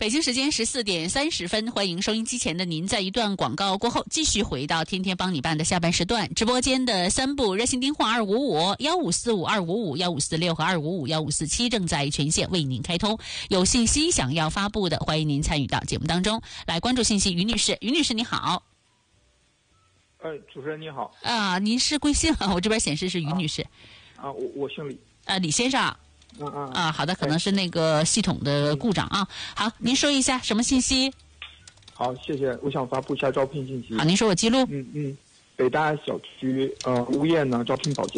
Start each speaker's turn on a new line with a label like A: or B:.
A: 北京时间14:30，欢迎收音机前的您，在一段广告过后继续回到天天帮你办的下半时段。直播间的3部热线电话255-1545-2556和255-1547正在全线为您开通。有信息想要发布的，欢迎您参与到节目当中来关注信息。于女士，于女士你好。
B: 主持人你好。
A: 您是贵姓啊？我这边显示是于女士。
B: 我姓李。
A: 李先生。好的，可能是那个系统的故障啊。好，您说一下什么信息？
B: 好，谢谢。我想发布一下招聘信息。
A: 好，您说我记录。
B: 北大小区物业呢招聘保洁